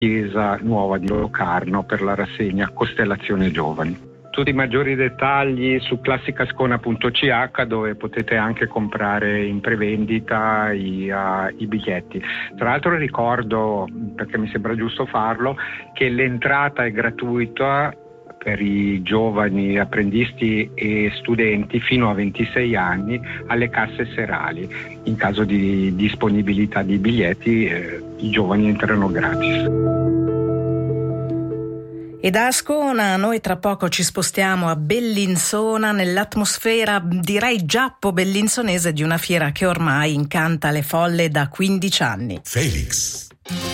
chiesa nuova di Locarno per la rassegna Costellazione Giovani. Tutti i maggiori dettagli su classicascona.ch, dove potete anche comprare in prevendita i biglietti. Tra l'altro ricordo, perché mi sembra giusto farlo, che l'entrata è gratuita per i giovani apprendisti e studenti fino a 26 anni alle casse serali. In caso di disponibilità di biglietti, i giovani entrano gratis. E da Ascona noi tra poco ci spostiamo a Bellinzona, nell'atmosfera direi giappo-bellinzonese di una fiera che ormai incanta le folle da 15 anni. Felix.